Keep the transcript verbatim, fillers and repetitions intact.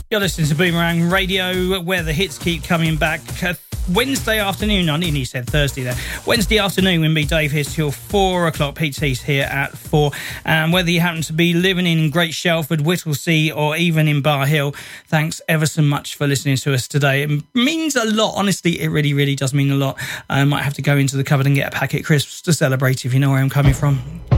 You're listening to Boomerang Radio, where the hits keep coming back. Uh, Wednesday afternoon, I nearly said Thursday there. Wednesday afternoon, with me, Dave, here till four o'clock. P T's here at four. And whether you happen to be living in Great Shelford, Whittlesea, or even in Bar Hill, thanks ever so much for listening to us today. It means a lot. Honestly, it really, really does mean a lot. I might have to go into the cupboard and get a packet of crisps to celebrate, if you know where I'm coming from.